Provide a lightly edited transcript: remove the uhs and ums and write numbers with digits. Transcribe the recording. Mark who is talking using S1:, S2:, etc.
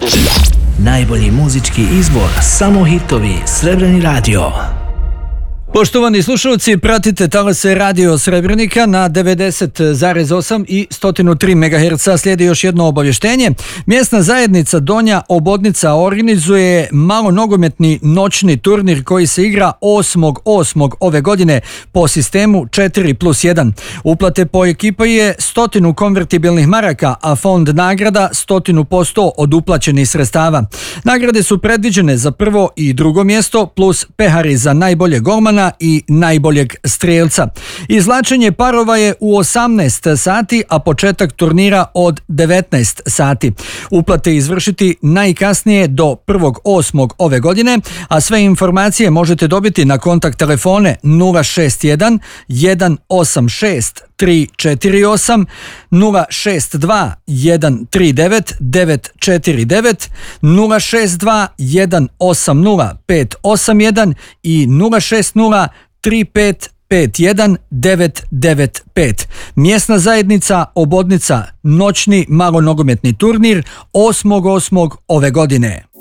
S1: Najbolji muzički izbor, samo hitovi, Srebreni radio.
S2: Poštovani slušalci, pratite talase Radio Srebrenika na 90,8 i 103 MHz. Slijedi još jedno obavještenje. Mjesna zajednica Donja Obodnica organizuje malonogometni noćni turnir koji se igra 8.8. ove godine po sistemu 4+1. Uplate po ekipa je 100 konvertibilnih maraka, a fond nagrada 100% od uplaćenih sredstava. Nagrade su predviđene za prvo i drugo mjesto plus pehari za najbolje golmana i najboljeg strijelca. Izvlačenje parova je u 18 sati, a početak turnira od 19 sati. Uplate izvršiti najkasnije do 1.8. ove godine, a sve informacije možete dobiti na kontakt telefone 061 186 348, 062 139 949, 062 180 581 i 060 35 51995. Mjesna zajednica Obodnica, noćni malonogometni turnir 8.8. ove godine.